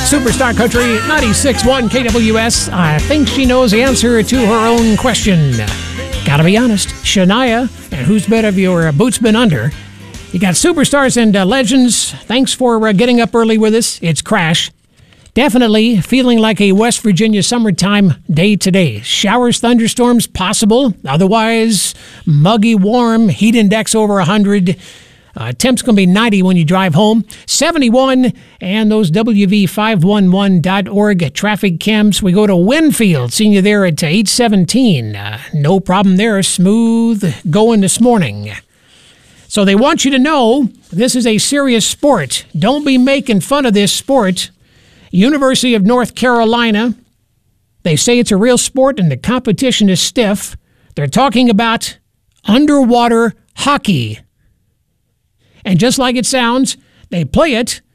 Superstar Country 96.1 KWS. I think she knows the answer to her own question. Gotta be honest, Shania, and whose bed have your boots been under? You got superstars and legends. Thanks for getting up early with us. It's Crash. Definitely feeling like a West Virginia summertime day today. Showers, thunderstorms possible. Otherwise, muggy, warm, heat index over 100. Temp's going to be 90 when you drive home. 71, and those WV511.org traffic cams. We go to Winfield, seeing you there at 817. No problem there. Smooth going this morning. So they want you to know this is a serious sport. Don't be making fun of this sport. University of North Carolina, they say it's a real sport and the competition is stiff. They're talking about underwater hockey. And just like it sounds, they play it